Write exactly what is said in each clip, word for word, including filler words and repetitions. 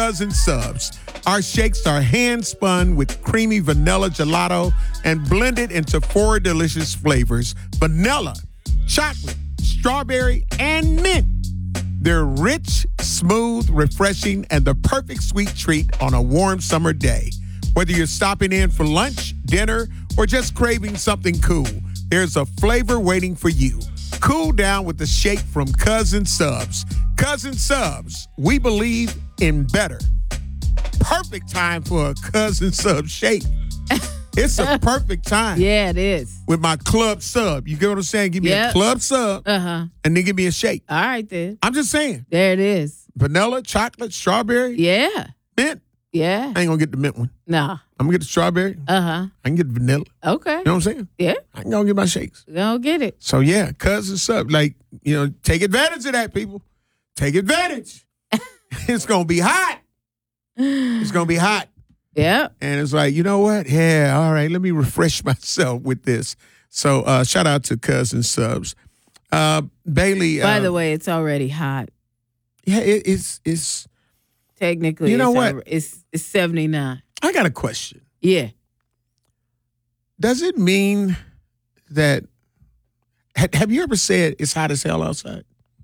Cousin Subs. Our shakes are hand-spun with creamy vanilla gelato and blended into four delicious flavors: vanilla, chocolate, strawberry, and mint. They're rich, smooth, refreshing, and the perfect sweet treat on a warm summer day. Whether you're stopping in for lunch, dinner, or just craving something cool, there's a flavor waiting for you. Cool down with the shake from Cousin Subs. Cousin Subs, we believe in better. Perfect time for a Cousin Sub shake. It's a perfect time. Yeah, it is. With my club sub. You get what I'm saying? Give me yep. a club sub uh-huh. and then give me a shake. All right, then. I'm just saying. There it is. Vanilla, chocolate, strawberry. Yeah. Mint. Yeah. I ain't going to get the mint one. Nah. I'm going to get the strawberry. Uh-huh. I can get the vanilla. Okay. You know what I'm saying? Yeah. I can go get my shakes. Go get it. So, yeah, Cousin Sub. Like, you know, take advantage of that, people. Take advantage. It's going to be hot. It's going to be hot. Yeah. And it's like, you know what? Yeah, all right, let me refresh myself with this. So uh, shout out to Cousin Subs. Uh, Bailey. By uh, the way, it's already hot. Yeah, it, it's, it's. Technically, you know it's, what? Over, it's, it's seventy-nine. I got a question. Yeah. Does it mean that, ha- have you ever said it's hot as hell outside?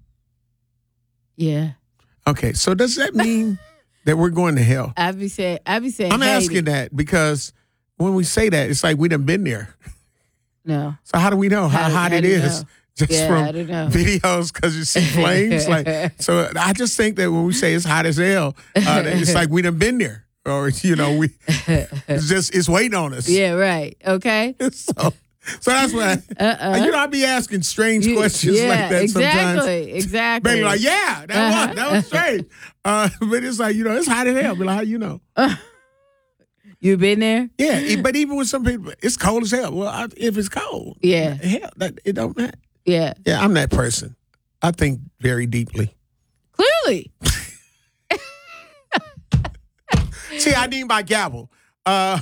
Yeah. Okay, so does that mean that we're going to hell? I be saying, I be saying. I'm asking it. that because when we say that, it's like we done been there. No. So how do we know how, How- hot how it do you is? know? Just Yeah, from I don't know. videos because you see flames. like So I just think that when we say it's hot as hell, uh, it's like we done been there. Or, you know, we it's just, it's waiting on us. Yeah, right. Okay. so, so that's why, Uh-uh. you know, I be asking strange You- questions yeah, like that exactly, sometimes. Exactly. Baby, like, yeah, that Uh-huh. was, that was strange. Uh, but it's like, you know, it's hot as hell. But like, how you know? You been there? Yeah, e- but even with some people, it's cold as hell. Well, I, if it's cold, Yeah. hell, that, it don't matter. Yeah. Yeah, I'm that person. I think very deeply. Clearly. See, I need my gavel. Uh,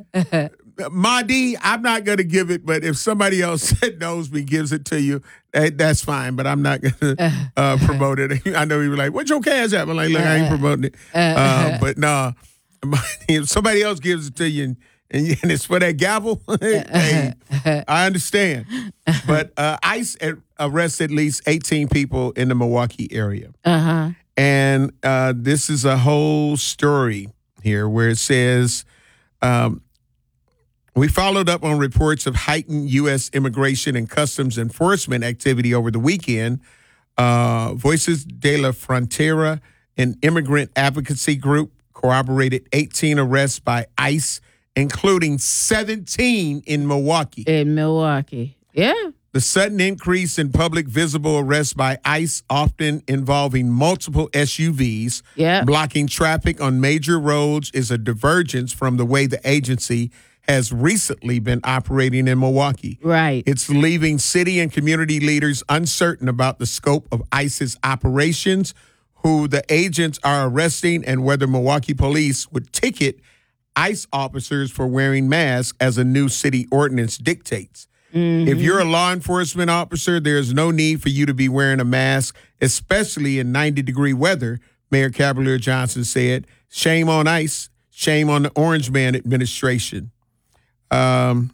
my D, I'm not going to give it, but if somebody else that knows me gives it to you, that, that's fine, but I'm not going to uh, promote it. I know you were like, what's your cash app? I'm like, look, I ain't promoting it. Uh, but no, nah, if somebody else gives it to you and, and, and it's for that gavel, hey, I understand. But uh, ICE arrested at least eighteen people in the Milwaukee area. Uh-huh. And uh, this is a whole story here where it says, um, we followed up on reports of heightened U S immigration and customs enforcement activity over the weekend. Uh, Voices de la Frontera, an immigrant advocacy group, corroborated eighteen arrests by ICE, including seventeen in Milwaukee. In Milwaukee. Yeah. The sudden increase in public visible arrests by ICE, often involving multiple S U Vs, Yeah. blocking traffic on major roads, is a divergence from the way the agency has recently been operating in Milwaukee. Right. It's leaving city and community leaders uncertain about the scope of ICE's operations, who the agents are arresting, and whether Milwaukee police would ticket ICE officers for wearing masks as a new city ordinance dictates. Mm-hmm. If you're a law enforcement officer, there's no need for you to be wearing a mask, especially in ninety-degree weather, Mayor Cavalier Johnson said. Shame on ICE. Shame on the Orange Man administration. Um,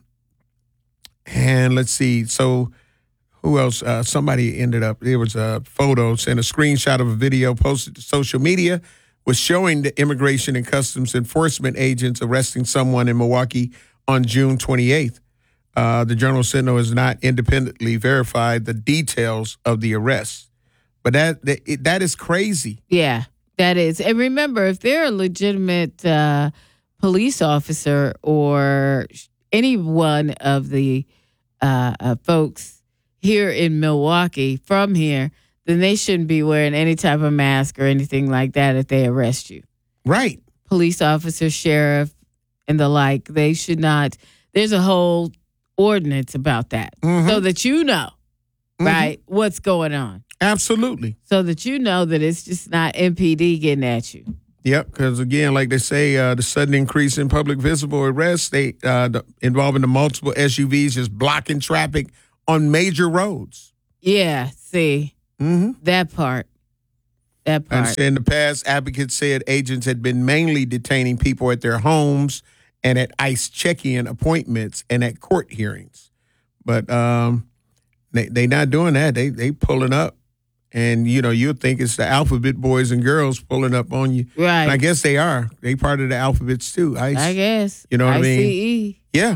and let's see. So who else? Uh, somebody ended up, there was a photo and a screenshot of a video posted to social media was showing the Immigration and Customs Enforcement agents arresting someone in Milwaukee on June twenty-eighth. Uh, the Journal Sentinel has not independently verified the details of the arrest. But that that, it, that is crazy. Yeah, that is. And remember, if they're a legitimate uh, police officer or any one of the uh, uh, folks here in Milwaukee from here, then they shouldn't be wearing any type of mask or anything like that if they arrest you. Right. Police officer, sheriff, and the like, they should not. There's a whole ordinance about that Mm-hmm. so that you know, Mhm. right, what's going on. Absolutely. So that you know that it's just not M P D getting at you. Yep, because again, like they say, uh, the sudden increase in public visible arrests, they uh, the, involving the multiple S U Vs just blocking traffic on major roads. Yeah, see, Mm-hmm. that part. That And part. in the past, advocates said agents had been mainly detaining people at their homes and at ICE check-in appointments and at court hearings. But um, they they not doing that. They they pulling up. And, you know, you'll think it's the alphabet boys and girls pulling up on you. Right. And I guess they are. They part of the alphabets, too. ICE. I guess. You know what I mean? I C E. Yeah.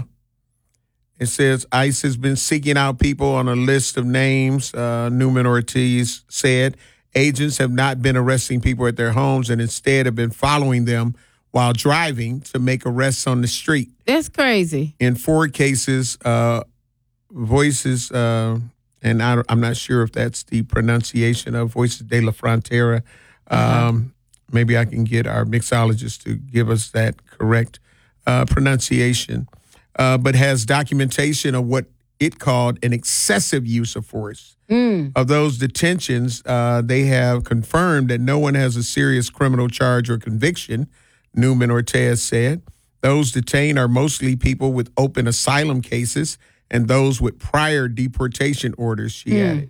It says ICE has been seeking out people on a list of names. Uh, Newman Ortiz said agents have not been arresting people at their homes and instead have been following them while driving to make arrests on the street. That's crazy. In four cases, uh, Voices, uh, and I, I'm not sure if that's the pronunciation of Voices de la Frontera. Um, uh-huh. Maybe I can get our mixologist to give us that correct uh, pronunciation. Uh, but has documentation of what it called an excessive use of force. Mm. Of those detentions, uh, they have confirmed that no one has a serious criminal charge or conviction, Newman Ortiz said. Those detained are mostly people with open asylum cases and those with prior deportation orders, she mm. added.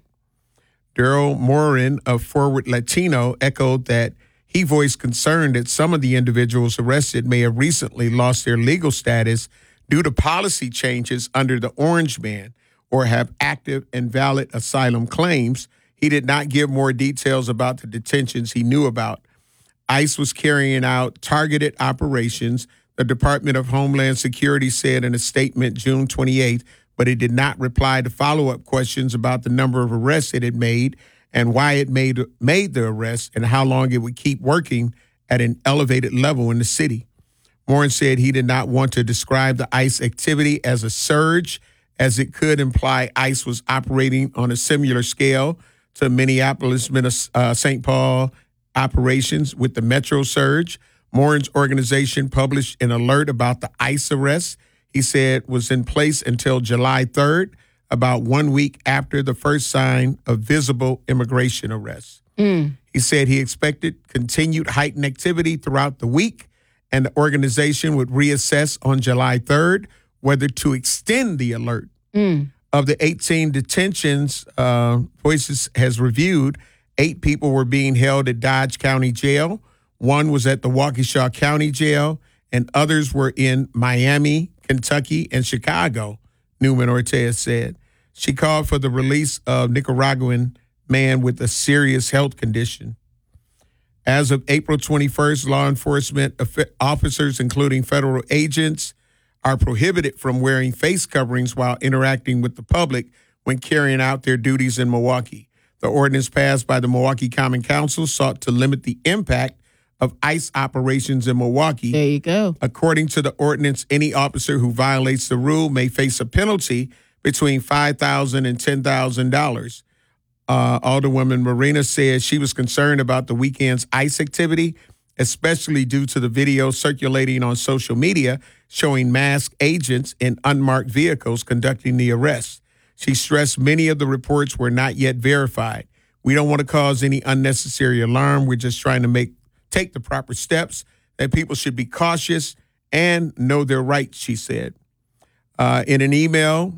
Daryl Morin of Forward Latino echoed that he voiced concern that some of the individuals arrested may have recently lost their legal status due to policy changes under the Orange Man or have active and valid asylum claims. He did not give more details about the detentions he knew about. ICE was carrying out targeted operations, the Department of Homeland Security said in a statement June twenty-eighth, but it did not reply to follow-up questions about the number of arrests it had made and why it made, made the arrests and how long it would keep working at an elevated level in the city. Morin said he did not want to describe the ICE activity as a surge, as it could imply ICE was operating on a similar scale to Minneapolis, uh, Saint Paul operations with the Metro surge. Morin's organization published an alert about the ICE arrest he said was in place until July third, about one week after the first sign of visible immigration arrests. Mm. He said he expected continued heightened activity throughout the week, and the organization would reassess on July third whether to extend the alert. Mm. Of the eighteen detentions, uh, Voices has reviewed, eight people were being held at Dodge County Jail. One was at the Waukesha County Jail, and others were in Miami, Kentucky, and Chicago, Newman Ortiz said. She called for the release of Nicaraguan man with a serious health condition. As of April twenty-first, law enforcement officers, including federal agents, are prohibited from wearing face coverings while interacting with the public when carrying out their duties in Milwaukee. The ordinance passed by the Milwaukee Common Council sought to limit the impact of ICE operations in Milwaukee. There you go. According to the ordinance, any officer who violates the rule may face a penalty between five thousand dollars and ten thousand dollars. Uh, Alderwoman Marina said she was concerned about the weekend's ICE activity, especially due to the video circulating on social media showing masked agents in unmarked vehicles conducting the arrests. She stressed many of the reports were not yet verified. We don't want to cause any unnecessary alarm. We're just trying to make take the proper steps, that people should be cautious and know their rights, she said. Uh, in an email,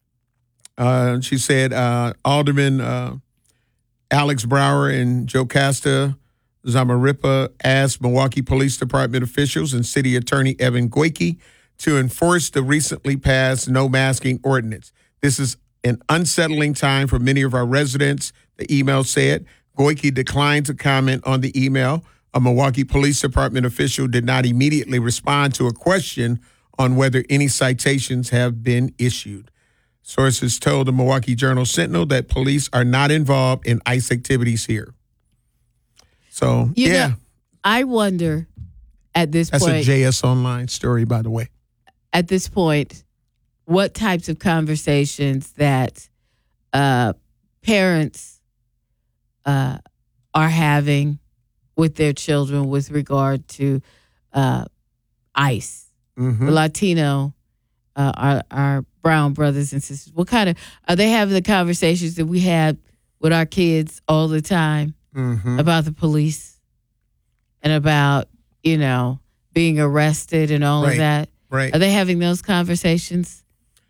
Uh, she said uh, Alderman uh, Alex Brower and Jocasta Zamarripa asked Milwaukee Police Department officials and City Attorney Evan Goyke to enforce the recently passed no masking ordinance. This is an unsettling time for many of our residents, the email said. Goyke declined to comment on the email. A Milwaukee Police Department official did not immediately respond to a question on whether any citations have been issued. Sources told the Milwaukee Journal Sentinel that police are not involved in ICE activities here. So, you yeah. know, I wonder at this That's point. That's a J S Online story, by the way. At this point, what types of conversations that uh, parents uh, are having with their children with regard to uh, ICE, Mm-hmm. the Latino, uh, our, our brown brothers and sisters. What kind of, are they having the conversations that we have with our kids all the time mm-hmm. about the police and about, you know, being arrested and all right. of that? Right. Are they having those conversations?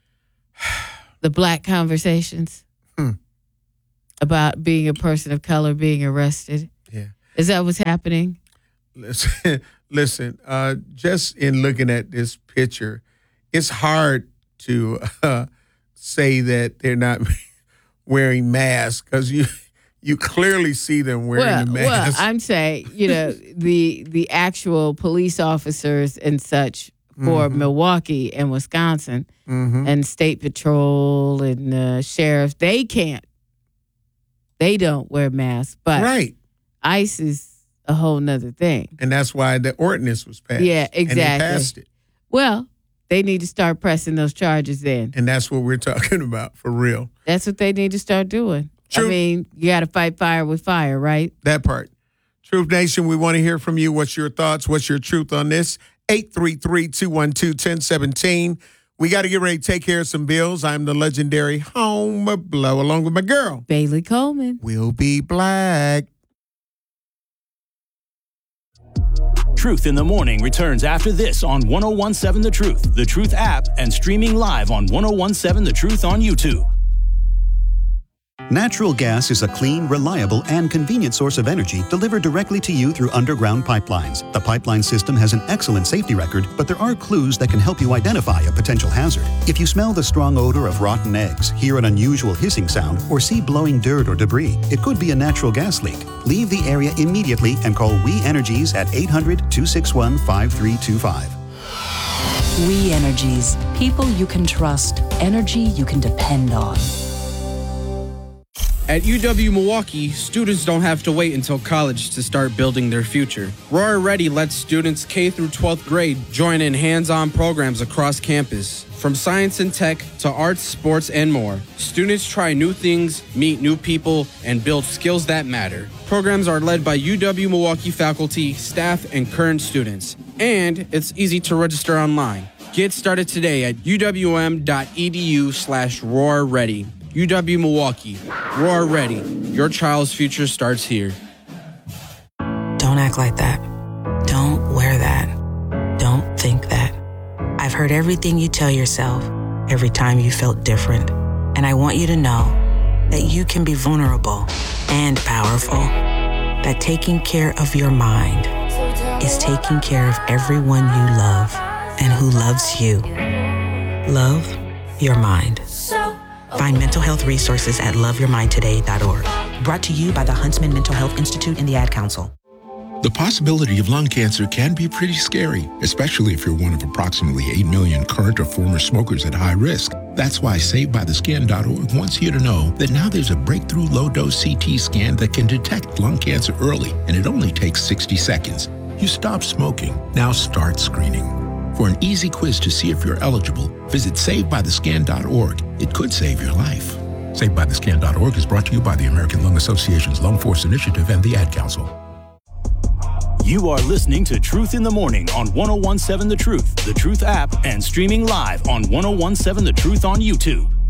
The black conversations hmm. about being a person of color being arrested? Yeah. Is that what's happening? Listen, listen uh, just in looking at this picture, it's hard to uh, say that they're not wearing masks because you you clearly see them wearing well, the mask. Well, I'm saying, you know, the the actual police officers and such for mm-hmm. Milwaukee and Wisconsin mm-hmm. and State Patrol and uh, sheriffs, they can't. They don't wear masks. But right. ICE is a whole nother thing. And that's why the ordinance was passed. Yeah, exactly. And they passed it. Well, they need to start pressing those charges then. And that's what we're talking about, for real. That's what they need to start doing. True. I mean, you got to fight fire with fire, right? That part. Truth Nation, we want to hear from you. What's your thoughts? What's your truth on this? eight three three, two one two, one zero one seven. We got to get ready to take care of some bills. I'm the legendary Home Blow, along with my girl, Bailey Coleman. We'll be black. Truth in the Morning returns after this on one oh one seven The Truth, The Truth app, and streaming live on one oh one seven The Truth on YouTube. Natural gas is a clean, reliable, and convenient source of energy delivered directly to you through underground pipelines. The pipeline system has an excellent safety record, but there are clues that can help you identify a potential hazard. If you smell the strong odor of rotten eggs, hear an unusual hissing sound, or see blowing dirt or debris, it could be a natural gas leak. Leave the area immediately and call We Energies at eight hundred, two six one, five three two five. We Energies. People you can trust. Energy you can depend on. At U W-Milwaukee, students don't have to wait until college to start building their future. Roar Ready lets students K through twelfth grade join in hands-on programs across campus. From science and tech to arts, sports, and more, students try new things, meet new people, and build skills that matter. Programs are led by U W-Milwaukee faculty, staff, and current students. And it's easy to register online. Get started today at uwm.edu slash roar ready. U W-Milwaukee. Roar Ready. Your child's future starts here. Don't act like that. Don't wear that. Don't think that. I've heard everything you tell yourself every time you felt different. And I want you to know that you can be vulnerable and powerful. That taking care of your mind is taking care of everyone you love and who loves you. Love your mind. Find mental health resources at love your mind today dot org. Brought to you by the Huntsman Mental Health Institute and the Ad Council. The possibility of lung cancer can be pretty scary, especially if you're one of approximately eight million current or former smokers at high risk. That's why Save By The Scan dot org wants you to know that now there's a breakthrough low-dose C T scan that can detect lung cancer early, and it only takes sixty seconds. You stop smoking, now start screening. For an easy quiz to see if you're eligible, visit Save By The Scan dot org. It could save your life. Save By The Scan dot org is brought to you by the American Lung Association's Lung Force Initiative and the Ad Council. You are listening to Truth in the Morning on one oh one seven The Truth, The Truth app, and streaming live on one oh one seven The Truth on YouTube.